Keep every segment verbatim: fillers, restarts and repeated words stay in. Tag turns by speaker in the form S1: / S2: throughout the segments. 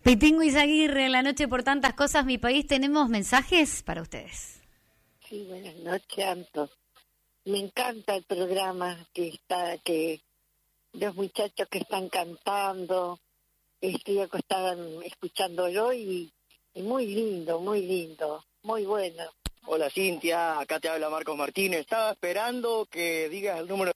S1: Petingo Izaguirre, en la noche por tantas cosas, mi país, tenemos mensajes para ustedes.
S2: Sí, buenas noches, Anto. Me encanta el programa que está, que los muchachos que están cantando, estoy acostada escuchándolo y, y muy lindo, muy lindo, muy bueno.
S3: Hola Cintia, acá te habla Marcos Martínez. Estaba esperando que digas el número.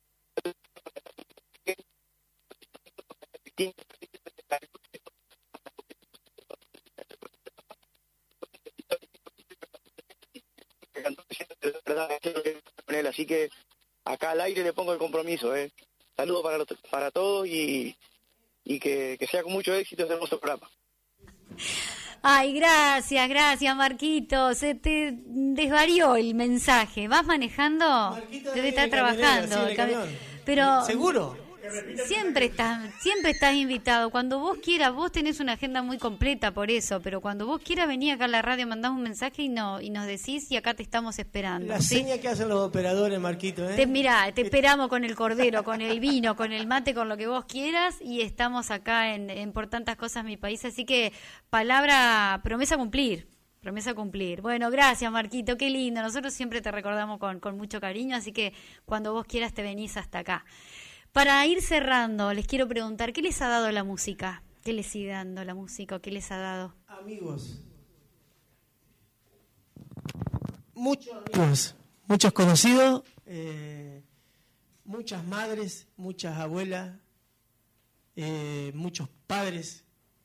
S3: Así que acá al aire le pongo el compromiso, ¿eh? Saludos para, para todos y, y que, que sea con mucho éxito este hermoso programa.
S1: Ay, gracias, gracias, Marquito. Se te desvarió el mensaje. ¿Vas manejando?
S4: Marquito
S1: debe estar
S4: de
S1: trabajando.
S4: camionera, sí, de camión.
S1: Pero
S4: ¿Seguro?
S1: Siempre estás, siempre estás invitado. Cuando vos quieras, vos tenés una agenda muy completa por eso, pero cuando vos quieras venir acá a la radio, mandás un mensaje y no y nos decís y acá te estamos esperando.
S4: La
S1: ¿sí?
S4: seña que hacen los operadores, Marquito, ¿eh?
S1: Te, mirá, te esperamos con el cordero, con el vino, con el mate, con lo que vos quieras y estamos acá en, en Por Tantas Cosas Mi País, así que palabra, promesa a cumplir. Promesa a cumplir. Bueno, gracias, Marquito, qué lindo. Nosotros siempre te recordamos con, con mucho cariño, así que cuando vos quieras te venís hasta acá. Para ir cerrando, les quiero preguntar, ¿qué les ha dado la música? ¿Qué les sigue dando la música? ¿Qué les ha dado?
S4: Amigos. Muchos amigos, muchos conocidos, eh, muchas madres, muchas abuelas, eh, muchos padres.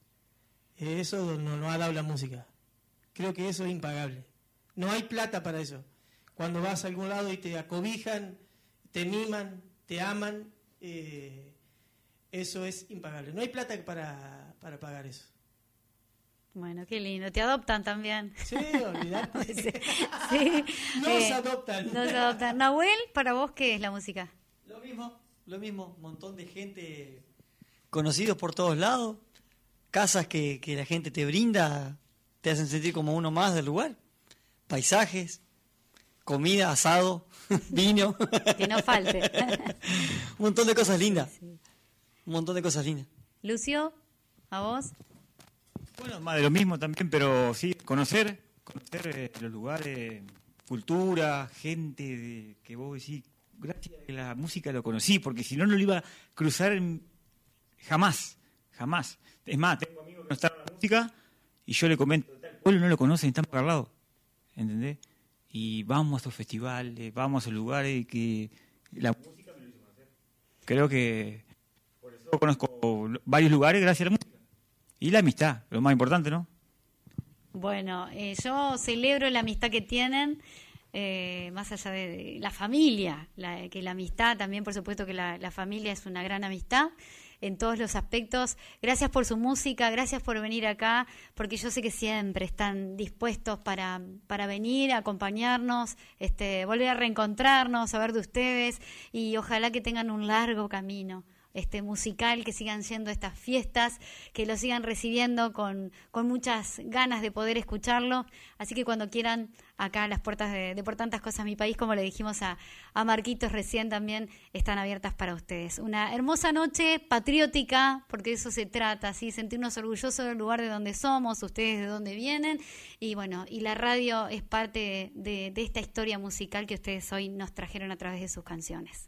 S4: Eh, eso nos lo ha dado la música. Creo que eso es impagable. No hay plata para eso. Cuando vas a algún lado y te acobijan, te miman, te aman, eh, eso es impagable. No hay plata para, para pagar eso.
S1: Bueno, qué lindo. ¿Te adoptan también?
S4: Sí, olvidate.
S1: sí, sí.
S4: Nos
S1: eh,
S4: adoptan.
S1: Nos adoptan. Nahuel, ¿para vos qué es la música?
S5: Lo mismo, lo mismo. Un montón de gente conocidos por todos lados. Casas que, que la gente te brinda, te hacen sentir como uno más del lugar. Paisajes, comida, asado, vino.
S1: Que no falte.
S5: Un montón de cosas lindas.
S1: Sí.
S5: Un montón de cosas lindas.
S1: Lucio, ¿a vos?
S6: Bueno, más de lo mismo también, pero sí, conocer, conocer eh, los lugares, cultura, gente de, que vos decís, gracias a la música lo conocí, porque si no, no lo iba a cruzar en, jamás, jamás. Es más, tengo amigos que no están en la música y yo le comento, tal pueblo no lo conocen, están por al lado, ¿entendés? Y vamos a estos festivales, vamos a lugares que la música me lo hizo conocer. Creo que por eso conozco varios lugares gracias a la música. Y la amistad, lo más importante, ¿no?
S1: Bueno, eh, yo celebro la amistad que tienen, eh, más allá de, de la familia, la, que la amistad también, por supuesto que la, la familia es una gran amistad en todos los aspectos. Gracias por su música, gracias por venir acá, porque yo sé que siempre están dispuestos para, para venir, a acompañarnos, este, volver a reencontrarnos, saber de ustedes y ojalá que tengan un largo camino este musical, que sigan siendo estas fiestas, que lo sigan recibiendo con, con muchas ganas de poder escucharlo, así que cuando quieran, acá las puertas de, de Por Tantas Cosas Mi País, como le dijimos a, a Marquitos recién, también están abiertas para ustedes. Una hermosa noche patriótica, porque de eso se trata, ¿sí? Sentirnos orgullosos del lugar de donde somos, ustedes de dónde vienen, y bueno, y la radio es parte de, de esta historia musical que ustedes hoy nos trajeron a través de sus canciones.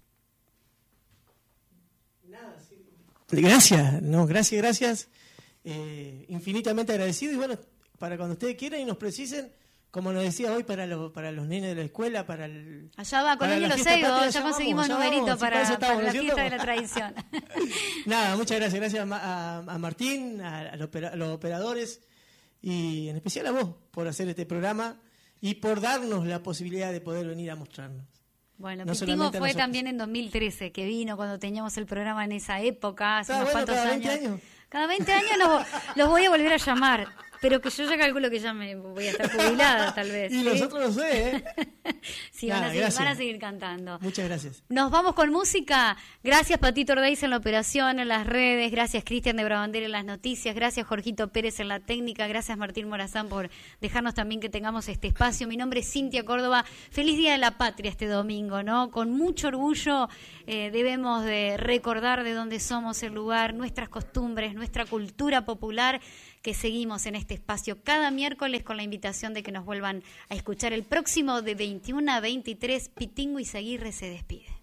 S4: Gracias, no, gracias, gracias. Eh, infinitamente agradecido y bueno, para cuando ustedes quieran y nos precisen, como nos decía hoy, para, lo, para los nenes de la escuela, para el...
S1: Allá va, con ellos los Seibo, ya conseguimos numerito para, para, para la fiesta de la tradición.
S4: Nada, muchas gracias, gracias a, a, a Martín, a, a, los, a los operadores y en especial a vos por hacer este programa y por darnos la posibilidad de poder venir a mostrarnos.
S1: Bueno,
S4: no
S1: Petingo fue también en dos mil trece, que vino cuando teníamos el programa en esa época, hace unos cuantos
S4: cada
S1: años.
S4: veinte años.
S1: Cada veinte años los, los voy a volver a llamar. Pero que yo ya calculo que ya me voy a estar jubilada, tal vez.
S4: Y
S1: ¿sí?
S4: nosotros no sé, ¿eh?
S1: Sí,
S4: Nada,
S1: van, a seguir,
S4: gracias.
S1: van a seguir cantando.
S4: Muchas gracias.
S1: Nos vamos con música. Gracias, Patito Ordeiz en la operación, en las redes. Gracias, Cristian de Brabander en las noticias. Gracias, Jorgito Pérez en la técnica. Gracias, Martín Morazán, por dejarnos también que tengamos este espacio. Mi nombre es Cintia Córdoba. Feliz Día de la Patria este domingo, ¿no? Con mucho orgullo eh, debemos de recordar de dónde somos, el lugar, nuestras costumbres, nuestra cultura popular, que seguimos en este espacio cada miércoles con la invitación de que nos vuelvan a escuchar el próximo de veintiuno a veintitrés. Pitingo Izaguirre se despide.